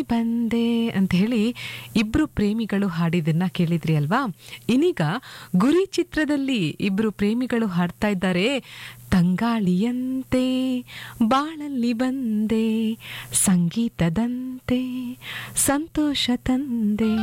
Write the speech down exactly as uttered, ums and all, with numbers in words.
ಬಂದೆ ಅಂತ ಹೇಳಿ ಇಬ್ರು ಪ್ರೇಮಿಗಳು ಹಾಡಿದನ್ನ ಕೇಳಿದ್ರಿ ಅಲ್ವಾ. ಇನ್ನೀಗ ಗುರಿ ಚಿತ್ರದಲ್ಲಿ ಇಬ್ರು ಪ್ರೇಮಿಗಳು ಹಾಡ್ತಾ ಇದ್ದಾರೆ. ತಂಗಾಳಿಯಂತೆ ಬಾಳಲ್ಲಿ ಬಂದೆ, ಸಂಗೀತದಂತೆ ಸಂತೋಷ ತಂದೆ.